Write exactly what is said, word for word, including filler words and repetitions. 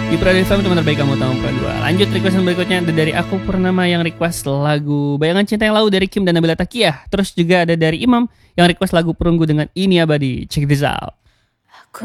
Di Prada F M teman terbaik kamu tahun kedua. Lanjut requestan berikutnya ada dari aku Purnama yang request lagu Bayangan Cinta yang Lalu dari Kim dan Nabila Takiah. Terus juga ada dari Imam yang request lagu Perunggu dengan Ini Abadi. Check this out.